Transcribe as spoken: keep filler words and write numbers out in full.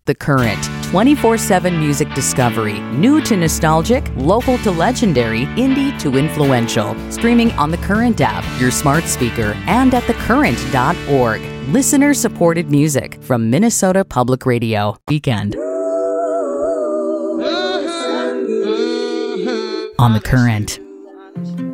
The Current, twenty-four seven music discovery, new to nostalgic, local to legendary, indie to influential. Streaming on the Current app, your smart speaker, and at the current dot org. Listener-supported music from Minnesota Public Radio. Weekend. On the Current.